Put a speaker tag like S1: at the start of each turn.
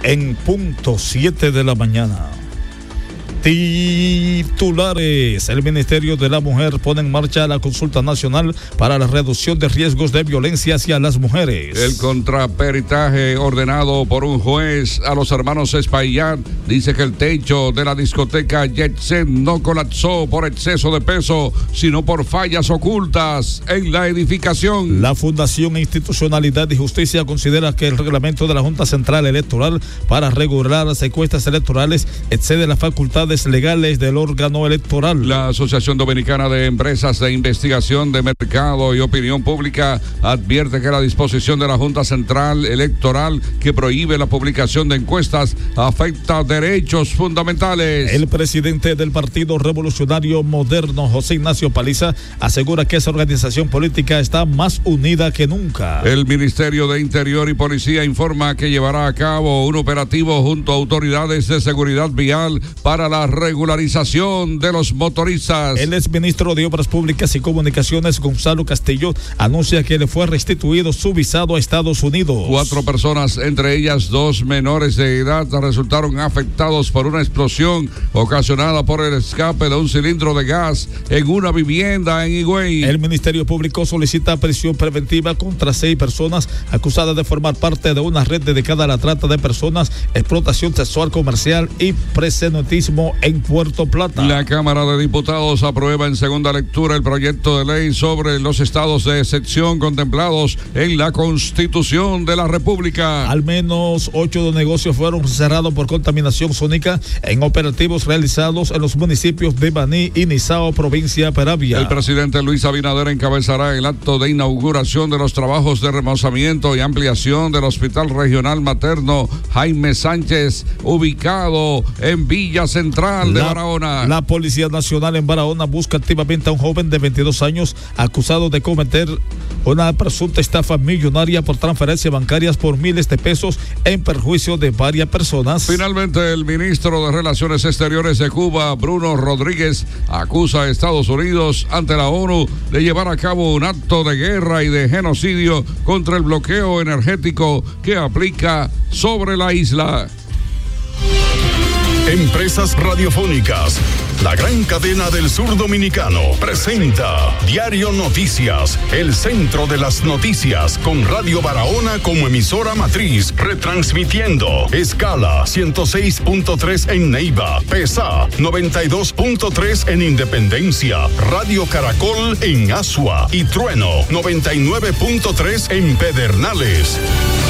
S1: en punto 7 de la mañana. Titulares. El Ministerio de la Mujer pone en marcha la consulta nacional para la reducción de riesgos de violencia hacia las mujeres.
S2: El contraperitaje ordenado por un juez a los hermanos Espaillat dice que el techo de la discoteca Jet Set no colapsó por exceso de peso, sino por fallas ocultas en la edificación.
S1: La Fundación Institucionalidad y Justicia considera que el reglamento de la Junta Central Electoral para regular las encuestas electorales excede las facultades legales del órgano electoral.
S2: La Asociación Dominicana de Empresas de Investigación de Mercado y Opinión Pública advierte que la disposición de la Junta Central Electoral que prohíbe la publicación de encuestas afecta derechos fundamentales.
S1: El presidente del Partido Revolucionario Moderno, José Ignacio Paliza, asegura que esa organización política está más unida que nunca.
S2: El Ministerio de Interior y Policía informa que llevará a cabo un operativo junto a autoridades de seguridad vial para la regularización de los motoristas.
S1: El exministro de Obras Públicas y Comunicaciones, Gonzalo Castillo, anuncia que le fue restituido su visado a Estados Unidos.
S2: 4 personas, entre ellas 2 menores de edad, resultaron afectados por una explosión ocasionada por el escape de un cilindro de gas en una vivienda en Higüey.
S1: El Ministerio Público solicita prisión preventiva contra 6 personas acusadas de formar parte de una red dedicada a la trata de personas, explotación sexual comercial y proxenetismo en Puerto Plata.
S2: La Cámara de Diputados aprueba en segunda lectura el proyecto de ley sobre los estados de excepción contemplados en la Constitución de la República.
S1: Al menos 8 negocios fueron cerrados por contaminación sónica en operativos realizados en los municipios de Baní y Nizao, provincia de Peravia.
S2: El presidente Luis Abinader encabezará el acto de inauguración de los trabajos de remozamiento y ampliación del Hospital Regional Materno Jaime Sánchez, ubicado en Villa Central de Barahona.
S1: La Policía Nacional en Barahona busca activamente a un joven de 22 años acusado de cometer una presunta estafa millonaria por transferencias bancarias por miles de pesos en perjuicio de varias personas.
S2: Finalmente, el ministro de Relaciones Exteriores de Cuba, Bruno Rodríguez, acusa a Estados Unidos ante la ONU de llevar a cabo un acto de guerra y de genocidio contra el bloqueo energético que aplica sobre la isla.
S3: Empresas Radiofónicas, la gran cadena del sur dominicano, presenta Diario Noticias, el centro de las noticias, con Radio Barahona como emisora matriz, retransmitiendo escala 106.3 en Neiva, PESA 92.3 en Independencia, Radio Caracol en Asua y Trueno 99.3 en Pedernales.